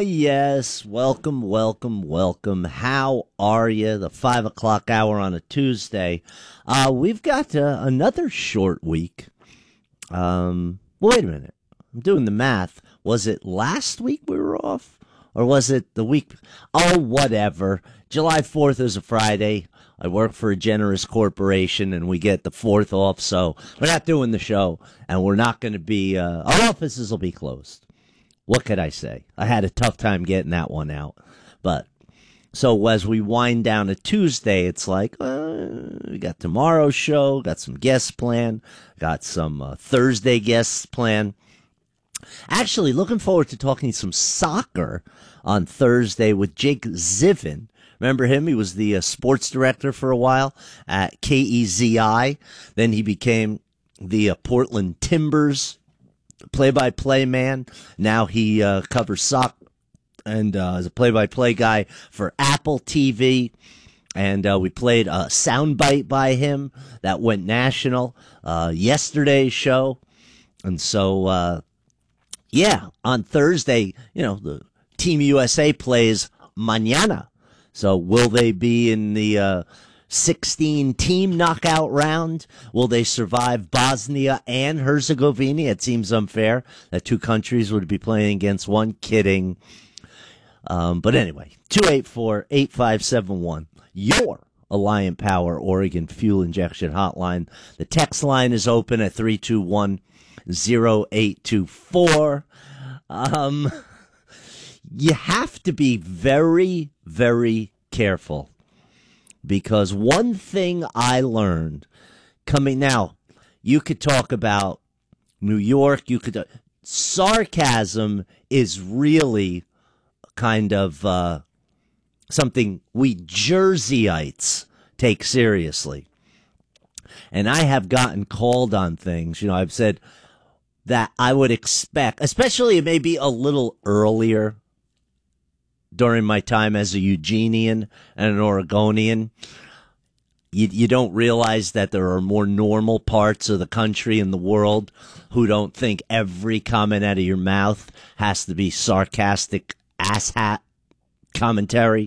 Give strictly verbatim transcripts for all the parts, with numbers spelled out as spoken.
yes. Welcome, welcome, welcome. How are you? The five o'clock hour on a Tuesday. Uh, we've got uh, another short week. Um, well, wait a minute. I'm doing the math. Was it last week we were off? Or was it the week? Oh, whatever. July fourth is a Friday. I work for a generous corporation, and we get the fourth off, so we're not doing the show, and we're not going to be, uh, our offices will be closed. What could I say? I had a tough time getting that one out. But, so as we wind down to Tuesday, it's like, uh, we got tomorrow's show, got some guests planned, got some uh, Thursday guests planned. Actually, looking forward to talking some soccer on Thursday with Jake Zivin. Remember him? He was the uh, sports director for a while at K E Z I. Then he became the uh, Portland Timbers play-by-play man. Now he uh, covers soccer and uh, is a play-by-play guy for Apple T V. And uh, we played a soundbite by him that went national uh, yesterday's show. And so, uh, yeah, on Thursday, you know, the Team U S A plays mañana. So will they be in the uh, sixteen-team knockout round? Will they survive Bosnia and Herzegovina? It seems unfair that two countries would be playing against one. Kidding. Um, but anyway, two eight four, eight five seven one, your Alliant Power Oregon Fuel Injection Hotline. The text line is open at three two one, zero eight two four. Um... You have to be very, very careful, because one thing I learned coming now, you could talk about New York, you could, sarcasm is really kind of uh, something we Jerseyites take seriously. And I have gotten called on things, you know, I've said that I would expect, especially maybe a little earlier, during my time as a Eugenian and an Oregonian, you, you don't realize that there are more normal parts of the country and the world who don't think every comment out of your mouth has to be sarcastic asshat commentary.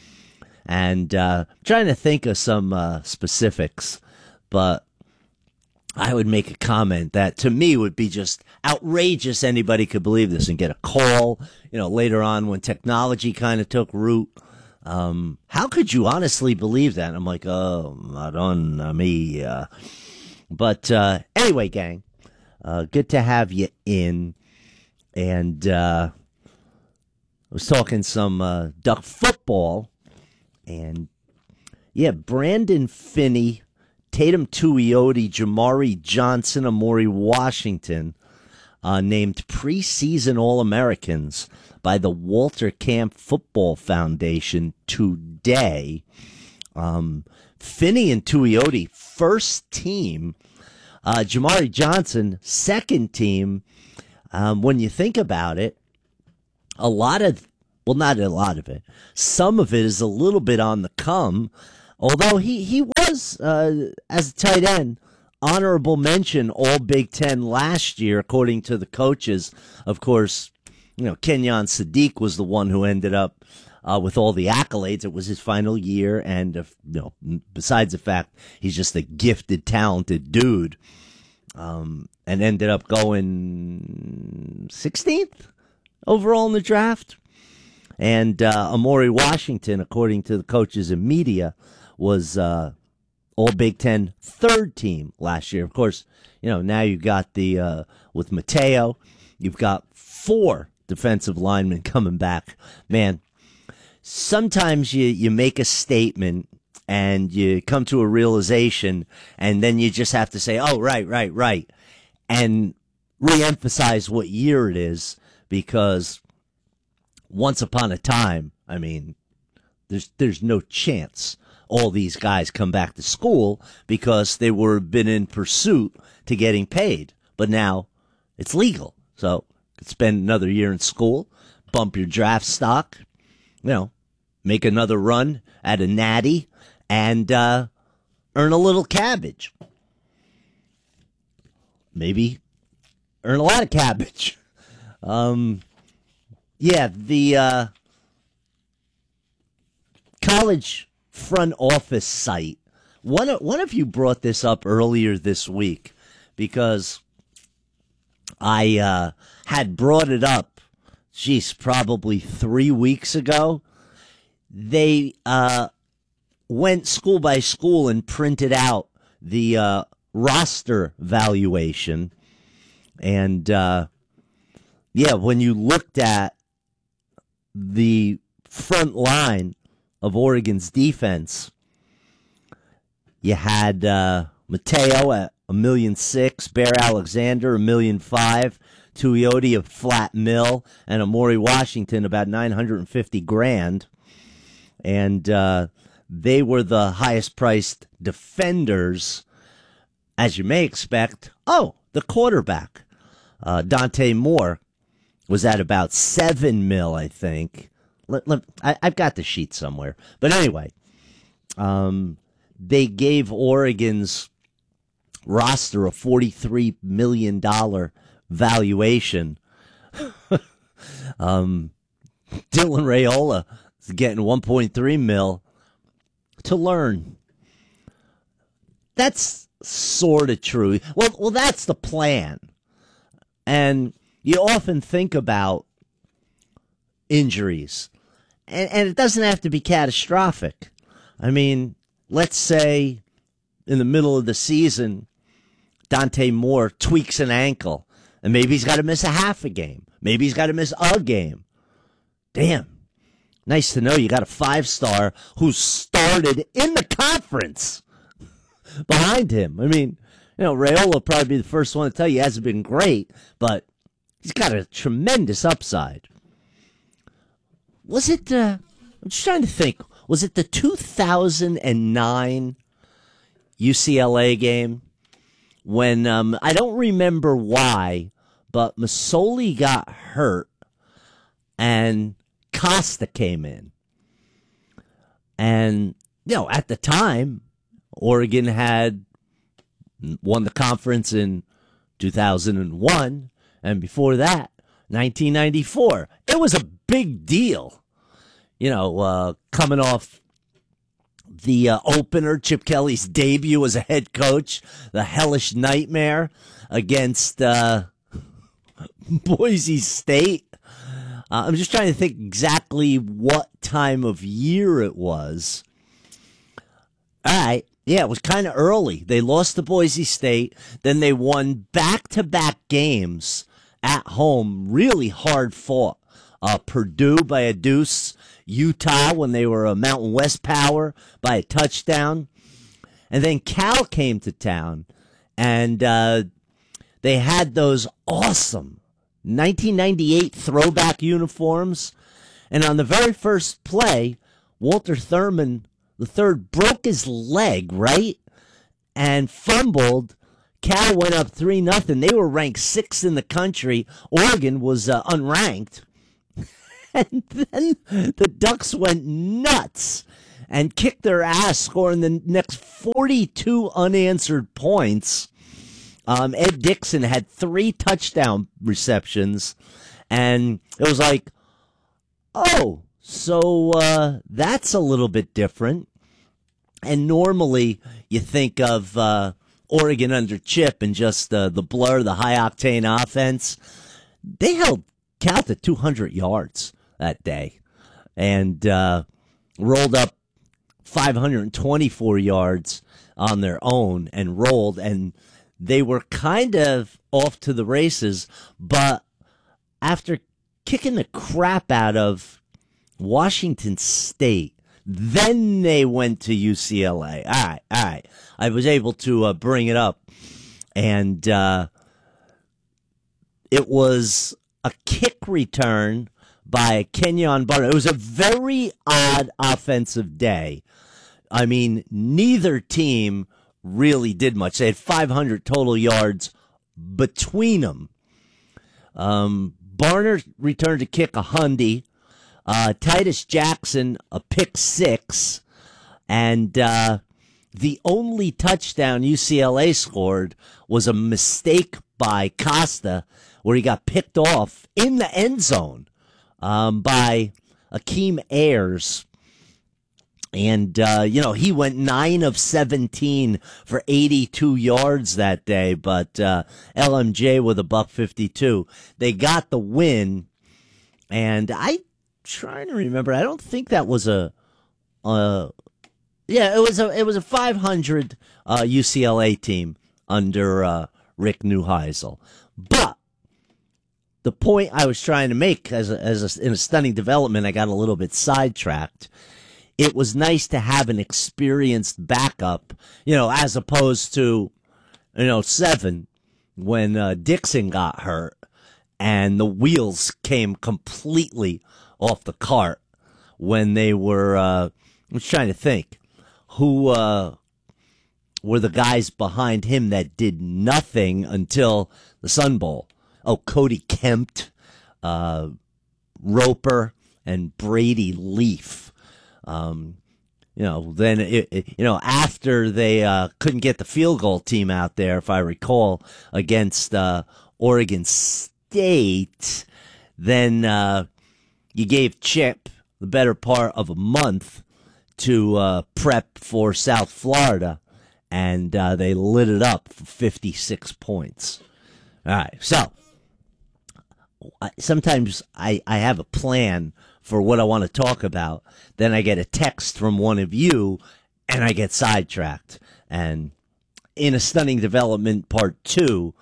And uh, I'm trying to think of some uh, specifics, but I would make a comment that to me would be just outrageous. Anybody could believe this and get a call, you know, later on when technology kind of took root. Um, how could you honestly believe that? And I'm like, oh, Madonna mia. But uh, anyway, gang, uh, good to have you in. And uh, I was talking some uh, Duck football. And yeah, Brandon Finney, Tatum Tuioti, Jamari Johnson, Amori Washington, uh, named preseason All-Americans by the Walter Camp Football Foundation today. Um, Finney and Tuioti, first team. Uh, Jamari Johnson, second team. Um, when you think about it, a lot of, well, not a lot of it, some of it is a little bit on the come. Although he, he was, uh, as a tight end, honorable mention All Big Ten last year, according to the coaches. Of course, you know, Kenyon Sadiq was the one who ended up uh, with all the accolades. It was his final year, and, uh, you know, besides the fact he's just a gifted, talented dude, um, and ended up going sixteenth overall in the draft. And uh, Amori Washington, according to the coaches and media, was uh, All Big Ten third team last year. Of course, you know, now you've got the, uh, with Mateo, you've got four defensive linemen coming back. Man, sometimes you, you make a statement and you come to a realization, and then you just have to say, oh, right, right, right, and reemphasize what year it is, because once upon a time, I mean, there's there's no chance all these guys come back to school because they were been in pursuit to getting paid. But now it's legal. So you could spend another year in school, bump your draft stock, you know, make another run at a natty, and uh, earn a little cabbage. Maybe earn a lot of cabbage. Um, Yeah, the uh, college front office site. One of, one of you brought this up earlier this week because I uh, had brought it up, geez, probably three weeks ago. They uh, went school by school and printed out the uh, roster valuation. And, uh, yeah, when you looked at the front line of Oregon's defense, you had uh, Mateo at a million six, Bear Alexander a million five, Tuioti a flat mill, and Amori Washington about nine hundred fifty grand. And uh, they were the highest priced defenders, as you may expect. Oh, the quarterback, uh, Dante Moore, was at about seven mil, I think. Let, let, I, I've got the sheet somewhere. But anyway, um, they gave Oregon's roster a forty-three million dollars valuation. um, Dylan Raiola is getting one point three mil to learn. That's sort of true. Well, well, that's the plan. And you often think about injuries, and, and it doesn't have to be catastrophic. I mean, let's say in the middle of the season, Dante Moore tweaks an ankle, and maybe he's got to miss a half a game. Maybe he's got to miss a game. Damn. Nice to know you got a five-star who started in the conference behind him. I mean, you know, Raiola will probably be the first one to tell you he hasn't been great, but he's got a tremendous upside. Was it, uh, I'm just trying to think, was it the two thousand nine U C L A game when, um, I don't remember why, but Masoli got hurt and Costa came in. And, you know, at the time, Oregon had won the conference in two thousand one, and before that, nineteen ninety-four. It was a big deal, you know, uh, coming off the uh, opener, Chip Kelly's debut as a head coach, the hellish nightmare against uh, Boise State. Uh, I'm just trying to think exactly what time of year it was. All right. Yeah, it was kind of early. They lost to Boise State. Then they won back-to-back games at home, really hard fought. Uh, Purdue by a deuce. Utah when they were a Mountain West power by a touchdown. And then Cal came to town, and uh, they had those awesome nineteen ninety-eight throwback uniforms. And on the very first play, Walter Thurman the third broke his leg, right? And fumbled. Cal went up three nothing. They were ranked sixth in the country. Oregon was uh, unranked. And then the Ducks went nuts and kicked their ass, scoring the next forty-two unanswered points. Um, Ed Dixon had three touchdown receptions. And it was like, oh, so uh, that's a little bit different. And normally you think of uh, Oregon under Chip and just uh, the blur, the high-octane offense. They held Cal to two hundred yards that day and uh, rolled up five hundred twenty-four yards on their own and rolled. And they were kind of off to the races. But after kicking the crap out of Washington State, then they went to U C L A. All right, all right. I was able to uh, bring it up, and uh, it was a kick return by Kenyon Barner. It was a very odd offensive day. I mean, neither team really did much. They had five hundred total yards between them. Um, Barner returned to kick a hundy. Uh, Titus Jackson, a pick six, and uh, the only touchdown U C L A scored was a mistake by Costa where he got picked off in the end zone. um, by Akeem Ayers. And, uh, you know, he went nine of seventeen for eighty-two yards that day, but uh, L M J with a buck fifty-two. They got the win, and I'm trying to remember. I don't think that was a, uh, yeah, it was a it was a five hundred uh, U C L A team under uh, Rick Neuheisel. But the point I was trying to make, as a, as a, in a stunning development, I got a little bit sidetracked. It was nice to have an experienced backup, you know, as opposed to, you know, seven when uh, Dixon got hurt and the wheels came completely off the cart when they were, uh, I was trying to think, who uh, were the guys behind him that did nothing until the Sun Bowl. Oh, Cody Kempt, uh, Roper, and Brady Leaf. Um, you know, then, it, it, you know, after they uh, couldn't get the field goal team out there, if I recall, against uh, Oregon State, then uh, you gave Chip the better part of a month to uh, prep for South Florida, and uh, they lit it up for fifty-six points. All right, so sometimes I, I have a plan for what I want to talk about. Then I get a text from one of you and I get sidetracked. And in a stunning development part two,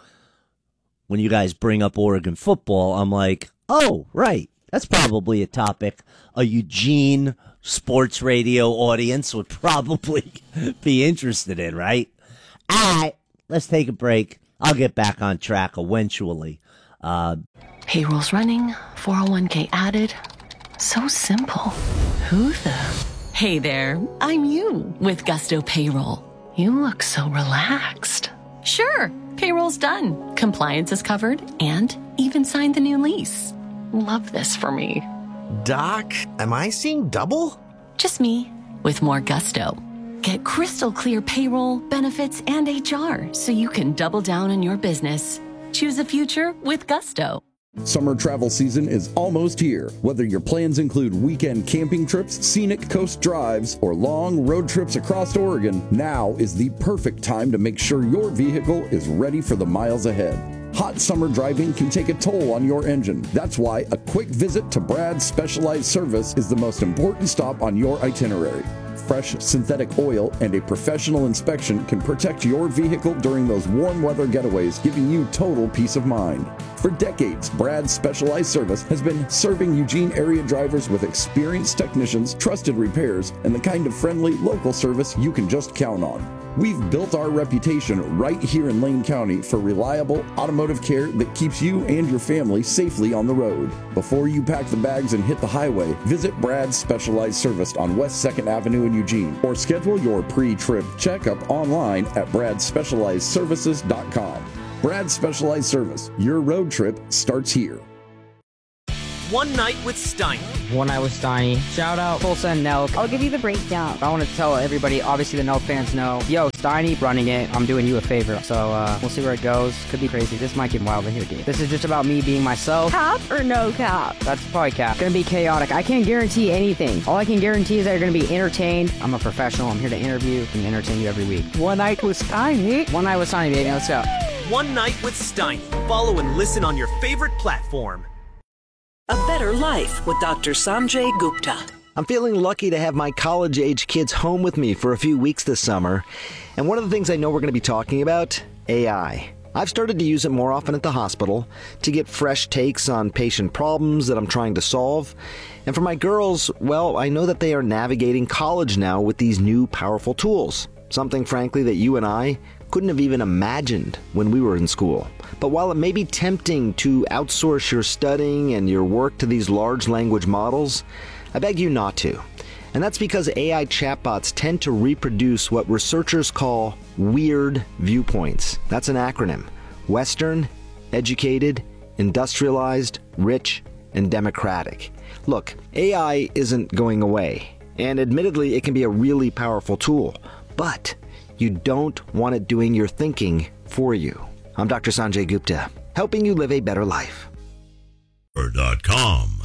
when you guys bring up Oregon football, I'm like, oh, right. That's probably a topic a Eugene sports radio audience would probably be interested in, right? All right, let's take a break. I'll get back on track eventually. Uh, Payroll's running, four oh one k added. So simple. Who the? Hey there, I'm you with Gusto Payroll. You look so relaxed. Sure, payroll's done. Compliance is covered and even signed the new lease. Love this for me. Doc, am I seeing double? Just me with more Gusto. Get crystal clear payroll, benefits, and H R so you can double down on your business. Choose a future with Gusto. Summer travel season is almost here. Whether your plans include weekend camping trips, scenic coast drives, or long road trips across Oregon, now is the perfect time to make sure your vehicle is ready for the miles ahead. Hot summer driving can take a toll on your engine. That's why a quick visit to Brad's Specialized Service is the most important stop on your itinerary. Fresh synthetic oil and a professional inspection can protect your vehicle during those warm weather getaways, giving you total peace of mind. For decades, Brad's Specialized Service has been serving Eugene area drivers with experienced technicians, trusted repairs, and the kind of friendly local service you can just count on. We've built our reputation right here in Lane County for reliable automotive care that keeps you and your family safely on the road. Before you pack the bags and hit the highway, visit Brad's Specialized Service on West second Avenue in Eugene, or schedule your pre-trip checkup online at brad specialized services dot com. Brad's Specialized Service, your road trip starts here. One Night with Steiny. One Night with Steiny. Shout out Tulsa and Nelk. I'll give you the breakdown. I want to tell everybody, obviously the Nelk fans know, yo, Steiny running it. I'm doing you a favor. So uh, we'll see where it goes. Could be crazy. This might get wild in here, dude. This is just about me being myself. Cap or no cap? That's probably cap. Gonna be chaotic. I can't guarantee anything. All I can guarantee is that you're gonna be entertained. I'm a professional. I'm here to interview and entertain you every week. One Night with Steiny. One Night with Steiny, baby. Let's go. One Night with Steiny. Follow and listen on your favorite platform. A Better Life with Doctor Sanjay Gupta. I'm feeling lucky to have my college-age kids home with me for a few weeks this summer. And one of the things I know we're going to be talking about, A I. I've started to use it more often at the hospital to get fresh takes on patient problems that I'm trying to solve. And for my girls, well, I know that they are navigating college now with these new powerful tools. Something, frankly, that you and I couldn't have even imagined when we were in school. But while it may be tempting to outsource your studying and your work to these large language models, I beg you not to. And that's because A I chatbots tend to reproduce what researchers call weird viewpoints. That's an acronym. Western, educated, industrialized, rich, and democratic. Look, A I isn't going away. And admittedly, it can be a really powerful tool. But you don't want it doing your thinking for you. I'm Doctor Sanjay Gupta, helping you live a better life. dot com